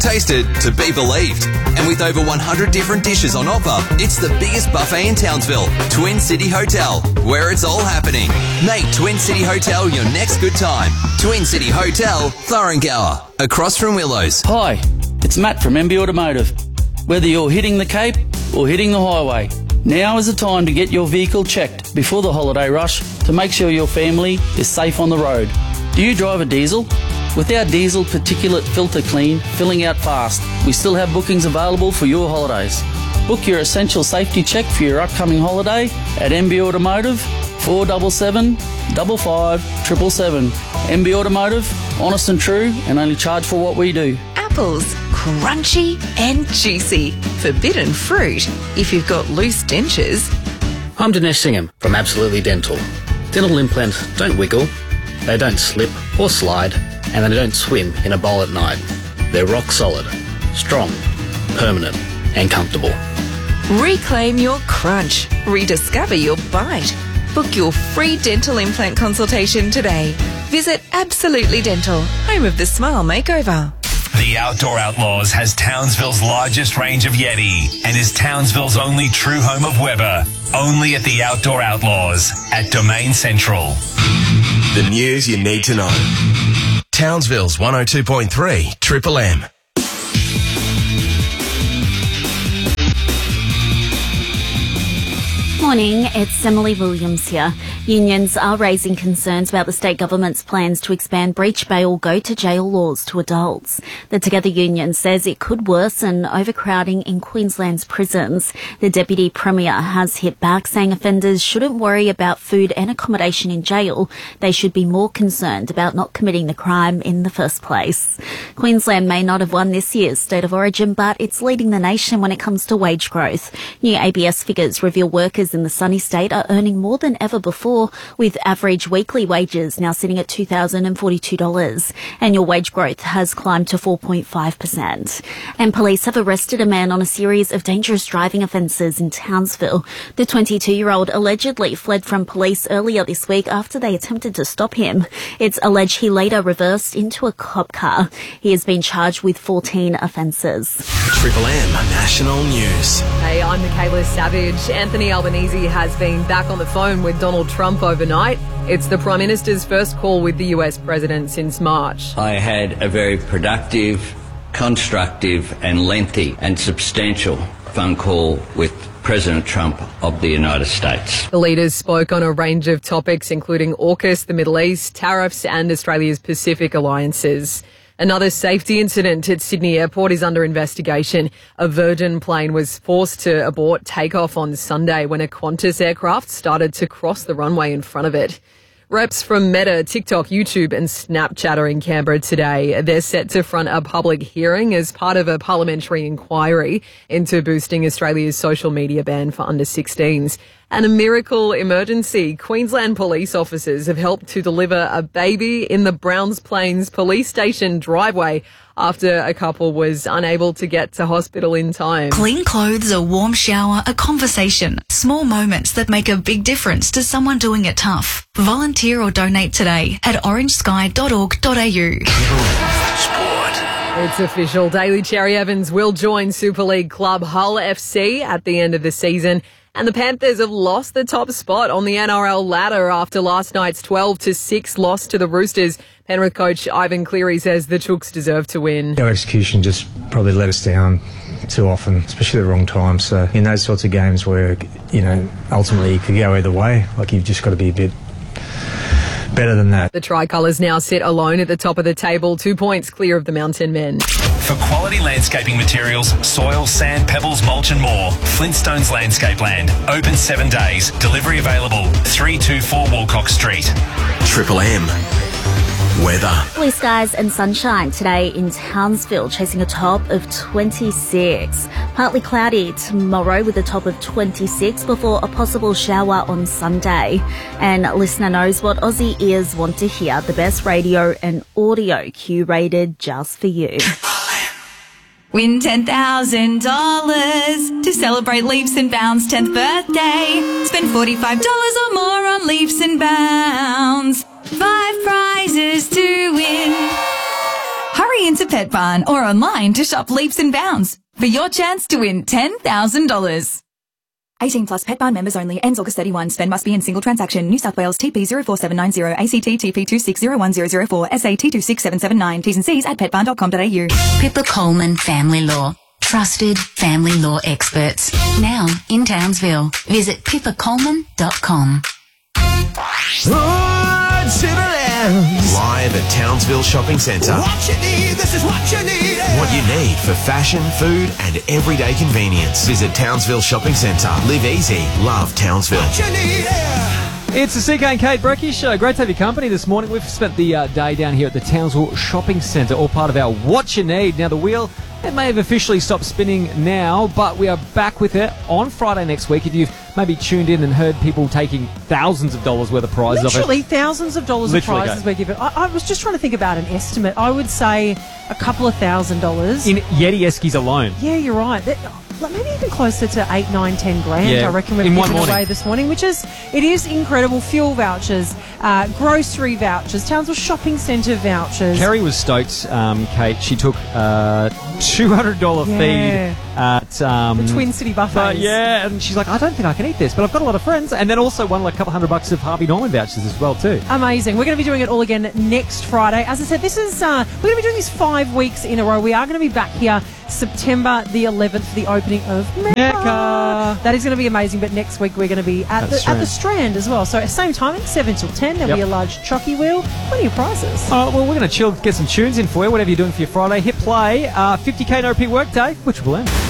Tasted to be believed. And with over 100 different dishes on offer, it's the biggest buffet in Townsville, Twin City Hotel, where it's all happening. Make Twin City Hotel your next good time. Twin City Hotel, Thurrangower, across from Willows. Hi, it's Matt from MB Automotive. Whether you're hitting the Cape or hitting the highway, now is the time to get your vehicle checked before the holiday rush to make sure your family is safe on the road. Do you drive a diesel? With our diesel particulate filter clean filling out fast, we still have bookings available for your holidays. Book your essential safety check for your upcoming holiday at MB Automotive, 477 55 777. MB Automotive, honest and true, and only charge for what we do. Apples, crunchy and juicy. Forbidden fruit if you've got loose dentures. I'm Dinesh Singham from Absolutely Dental. Dental implants don't wiggle, they don't slip or slide, and they don't swim in a bowl at night. They're rock solid, strong, permanent and comfortable. Reclaim your crunch. Rediscover your bite. Book your free dental implant consultation today. Visit Absolutely Dental, home of the Smile Makeover. The Outdoor Outlaws has Townsville's largest range of Yeti and is Townsville's only true home of Weber. Only at the Outdoor Outlaws at Domain Central. The news you need to know. Townsville's 102.3 Triple M. Morning, it's Emily Williams here. Unions are raising concerns about the state government's plans to expand breach bail go-to-jail laws to adults. The Together Union says it could worsen overcrowding in Queensland's prisons. The Deputy Premier has hit back, saying offenders shouldn't worry about food and accommodation in jail. They should be more concerned about not committing the crime in the first place. Queensland may not have won this year's State of Origin, but it's leading the nation when it comes to wage growth. New ABS figures reveal workers in the sunny state are earning more than ever before, with average weekly wages now sitting at $2,042. Annual wage growth has climbed to 4.5%. And police have arrested a man on a series of dangerous driving offences in Townsville. The 22-year-old allegedly fled from police earlier this week after they attempted to stop him. It's alleged he later reversed into a cop car. He has been charged with 14 offences. Triple M National News. Hey, I'm Michaela Savage. Anthony Albanese has been back on the phone with Donald Trump overnight. It's the Prime Minister's first call with the US President since March. I had a very productive, constructive and lengthy and substantial phone call with President Trump of the United States. The leaders spoke on a range of topics, including AUKUS, the Middle East, tariffs and Australia's Pacific alliances. Another safety incident at Sydney Airport is under investigation. A Virgin plane was forced to abort takeoff on Sunday when a Qantas aircraft started to cross the runway in front of it. Reps from Meta, TikTok, YouTube and Snapchat are in Canberra today. They're set to front a public hearing as part of a parliamentary inquiry into boosting Australia's social media ban for under 16s. And a miracle emergency. Queensland police officers have helped to deliver a baby in the Browns Plains police station driveway after a couple was unable to get to hospital in time. Clean clothes, a warm shower, a conversation. Small moments that make a big difference to someone doing it tough. Volunteer or donate today at orangesky.org.au. Sport. It's official. Daly Cherry Evans will join Super League club Hull FC at the end of the season. And the Panthers have lost the top spot on the NRL ladder after last night's 12-6 loss to the Roosters. Penrith coach Ivan Cleary says the Chooks deserve to win. Our execution just probably let us down too often, especially the wrong time. So in those sorts of games where, ultimately you could go either way, you've just got to be a bit better than that. The Tricolours now sit alone at the top of the table, 2 points clear of the Mountain Men. For quality landscaping materials, soil, sand, pebbles, mulch and more, Flintstones Landscape Land. Open 7 days. Delivery available. 324 Walcock Street. Triple M. Weather. Blue skies and sunshine today in Townsville, chasing a top of 26. Partly cloudy tomorrow with a top of 26 before a possible shower on Sunday. And listener knows what Aussie ears want to hear. The best radio and audio curated just for you. Win $10,000 to celebrate Leaps and Bounds' 10th birthday. Spend $45 or more on Leaps and Bounds. 5 prizes to win. Hurry Hurry into Pet Barn or online to shop Leaps and Bounds for your chance to win $10,000. 18 plus Pet Barn members only. Ends August 31. Spend must be in single transaction. New South Wales TP 04790. ACT TP 2601004. SA T26779. T's and C's at petbarn.com.au. Pippa Coleman Family Law. Trusted family law experts. Now in Townsville. Visit pippacoleman.com. Live at Townsville Shopping Centre. What you need, this is what you need. What you need for fashion, food and everyday convenience. Visit Townsville Shopping Centre. Live easy. Love Townsville. What you need, It's the CK and Kate Brekkie Show. Great to have your company this morning. We've spent the day down here at the Townsville Shopping Centre, all part of our What You Need. Now, the wheel, it may have officially stopped spinning now, but we are back with it on Friday next week. If you've maybe tuned in and heard people taking thousands of dollars worth of prizes. Literally thousands of dollars of prizes we're given. I was just trying to think about an estimate. I would say a couple of $1,000. In Yeti Eskies alone. Yeah, you're right. Maybe even closer to 8, 9, 10 grand. Yeah, I reckon we've given away this morning, it is incredible. Fuel vouchers, grocery vouchers, Townsville Shopping Centre vouchers. Kerry was stoked, Kate. She took $200 feed at the Twin City Buffet. Yeah, and she's like, I don't think I can eat this, but I've got a lot of friends. And then also won like a couple $100 of Harvey Norman vouchers as well too. Amazing. We're going to be doing it all again next Friday. As I said, this is we're going to be doing this 5 weeks in a row. We are going to be back here September the 11th for the opening of Mecca. That is going to be amazing. But next week we're going to be at the Strand as well. So same timing, 7 till 10. There'll be a large chocky wheel, plenty of prizes. Well, we're going to chill, get some tunes in for you. Whatever you're doing for your Friday, hit play. 50k no repeat workday with Triple M.